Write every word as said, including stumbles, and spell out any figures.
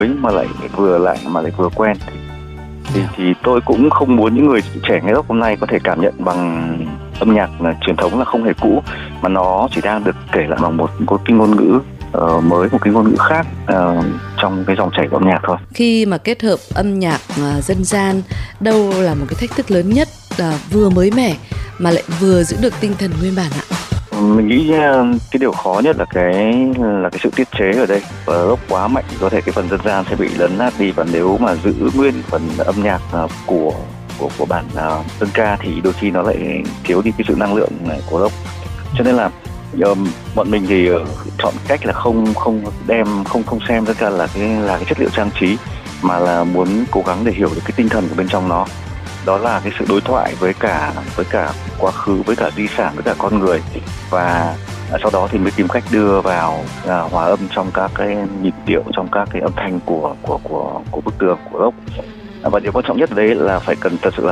mà lại vừa lại mà lại vừa quen. Thì, thì tôi cũng không muốn những người trẻ nghe rock hôm nay có thể cảm nhận bằng âm nhạc là truyền thống là không hề cũ, mà nó chỉ đang được kể lại bằng một, một cái ngôn ngữ uh, mới, một cái ngôn ngữ khác uh, trong cái dòng chảy của âm nhạc thôi. Khi mà kết hợp âm nhạc uh, dân gian, đâu là một cái thách thức lớn nhất, uh, vừa mới mẻ mà lại vừa giữ được tinh thần nguyên bản ạ? Mình nghĩ cái điều khó nhất là cái là cái sự tiết chế ở đây. Và rock quá mạnh có thể cái phần dân gian sẽ bị lấn át đi, và nếu mà giữ nguyên phần âm nhạc của của của bản dân ca thì đôi khi nó lại thiếu đi cái sự năng lượng này của rock. Cho nên là um, bọn mình thì chọn cách là không không đem không không xem dân ca là cái là cái chất liệu trang trí, mà là muốn cố gắng để hiểu được cái tinh thần của bên trong nó. Đó là cái sự đối thoại với cả với cả quá khứ, với cả di sản, với cả con người, và sau đó thì mới tìm cách đưa vào à, hòa âm trong các cái nhịp điệu, trong các cái âm thanh của của của của bức tường của rock. À, và điều quan trọng nhất ở đây là phải cần thật sự là